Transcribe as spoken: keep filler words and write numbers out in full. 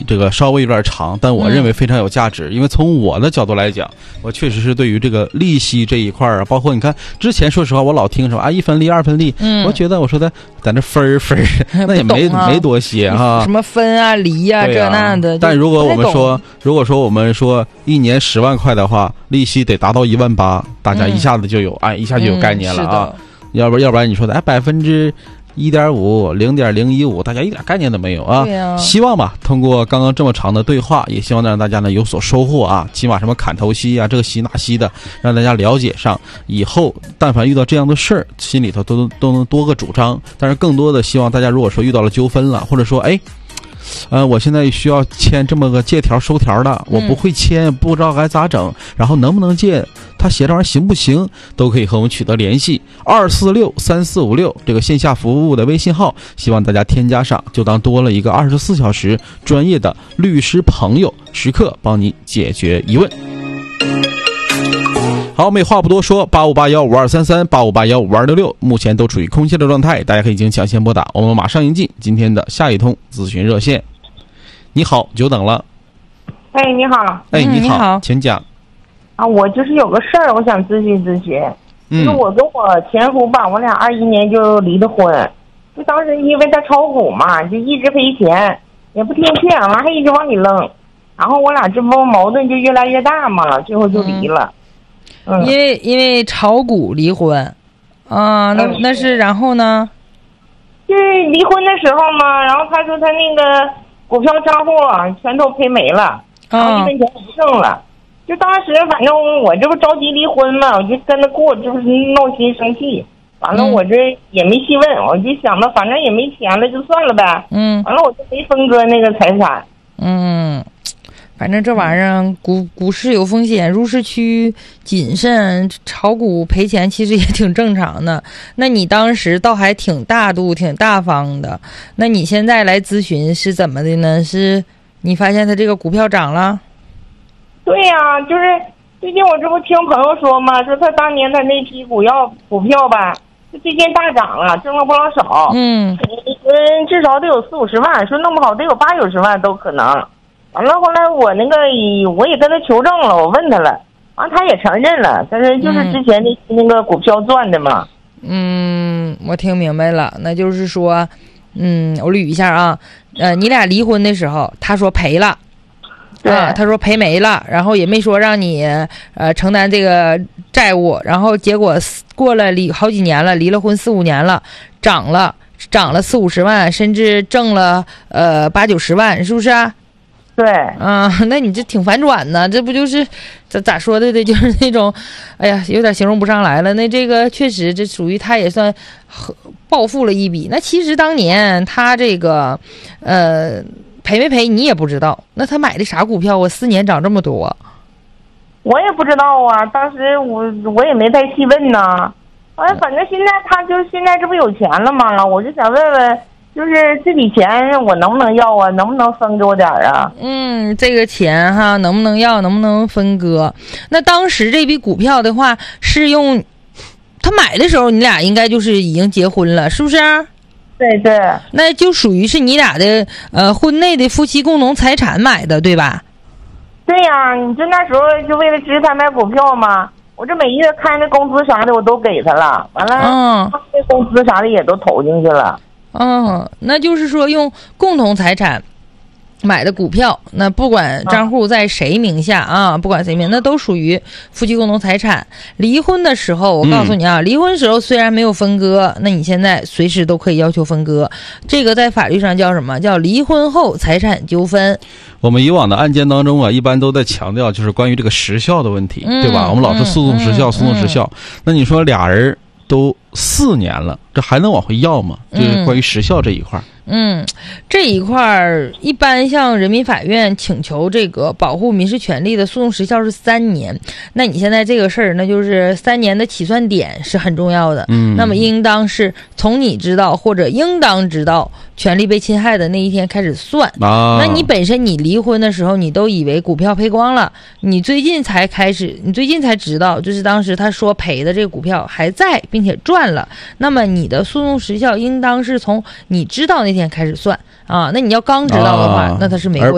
这个稍微有点长，但我认为非常有价值。嗯、因为从我的角度来讲，我确实是对于这个利息这一块啊，包括你看之前，说实话，我老听说啊一分利、二分利，嗯，我觉得我说的在那分儿分儿，那也没、啊、没多些哈， 什么分啊、离啊，这那的。 但如果我们说，如果说我们说一年十万块的话，利息得达到一万八，大家一下子就有、嗯、哎，一下就有概念了啊。嗯、要不然要不然你说的哎百分之。一点五、零点零一五，大家一点概念都没有啊！ 啊希望吧，通过刚刚这么长的对话，也希望让大家呢有所收获啊。起码什么砍头息啊，这个息那息的，让大家了解上。以后但凡遇到这样的事儿，心里头都都能多个主张。但是更多的希望大家，如果说遇到了纠纷了，或者说哎。呃，我现在需要签这么个借条收条的，我不会签，不知道该咋整，然后能不能借？他写这玩意儿行不行？都可以和我们取得联系。二四六三四五六这个线下服务的微信号，希望大家添加上，就当多了一个二十四小时专业的律师朋友，时刻帮你解决疑问。好，没话不多说，八五八幺五二三三，八五八幺五二六六，目前都处于空闲的状态，大家可以进行抢先拨打，我们马上迎进今天的下一通咨询热线。你好，久等了。 哎，你好。 哎，你好， 嗯、你好请讲。 啊，我就是有个事儿，我想咨询咨询。嗯。就是我跟我前夫吧，我俩二一年就离的婚，就当时因为他炒股嘛，就一直赔钱，也不听劝，完还一直往里扔，然后我俩这不矛盾就越来越大嘛，最后就离了。嗯嗯、因为因为炒股离婚，啊，那、嗯、那是然后呢？ 就是离婚的时候嘛，然后他说他那个股票账户啊全都赔没了，然后一分钱也不剩了。就当时反正我这不着急离婚嘛，我就跟他过，就是闹心生气。完了我这也没细问，我就想着反正也没钱了，就算了呗。 嗯。 完了我就没分割那个财产。 嗯。反正这玩意儿股股市有风险，入市区谨慎，炒股赔钱其实也挺正常的。那你当时倒还挺大度挺大方的，那你现在来咨询是怎么的呢？是你发现他这个股票涨了？ 对呀、啊，就是最近我这不听朋友说嘛，说他当年他那批股票股票吧，就最近大涨了，挣了不老少。 嗯， 嗯，至少得有四五十万，说弄不好得有八九十万都可能。完了，后来我那个我也跟他求证了，我问他了，完他也承认了，但是就是之前那、嗯、那个股票赚的嘛。 嗯，我听明白了，那就是说，嗯，我捋一下啊，呃，你俩离婚的时候，他说赔了， 对、 啊，他说赔没了，然后也没说让你呃承担这个债务，然后结果过了离好几年了，离了婚四五年了，涨了，涨了四五十万，甚至挣了呃八九十万，是不是啊？ 对， 啊，那你这挺反转呢，这不就是咋咋说的的，就是那种，哎呀，有点形容不上来了。那这个确实，这属于他也算暴富了一笔。那其实当年他这个，呃，赔没赔你也不知道。那他买的啥股票啊？四年涨这么多？ 我也不知道啊，当时我我也没太细问呢。哎，反正现在他就现在这不有钱了吗？我就想问问。就是这笔钱我能不能要啊？能不能分给我点啊？ 嗯，这个钱哈能不能要？能不能分割？那当时这笔股票的话是用他买的时候，你俩应该就是已经结婚了，是不是？ 对对。 那就属于是你俩的呃婚内的夫妻共同财产买的，对吧？ 对呀、啊，你就那时候就为了支持他买股票嘛，我这每月开那工资啥的我都给他了，完了， 嗯， 他那工资啥的也都投进去了。 嗯，那就是说用共同财产买的股票，那不管账户在谁名下啊，不管谁名，那都属于夫妻共同财产。离婚的时候，我告诉你啊，嗯、离婚时候虽然没有分割，那你现在随时都可以要求分割。这个在法律上叫什么？叫离婚后财产纠纷。 我们以往的案件当中啊，一般都在强调就是关于这个时效的问题，嗯、对吧？我们老是诉讼时效，嗯、诉讼时效。嗯、那你说俩人都四年了，这还能往回要吗？就是关于时效这一块。 嗯，这一块儿一般向人民法院请求这个保护民事权利的诉讼时效是三年。那你现在这个事儿，那就是三年的起算点是很重要的。嗯，那么应当是从你知道或者应当知道权利被侵害的那一天开始算。啊，那你本身你离婚的时候，你都以为股票赔光了，你最近才开始，你最近才知道，就是当时他说赔的这个股票还在，并且赚了。那么你的诉讼时效应当是从你知道那天开始算啊，那你要刚知道的话，啊、那它是没过。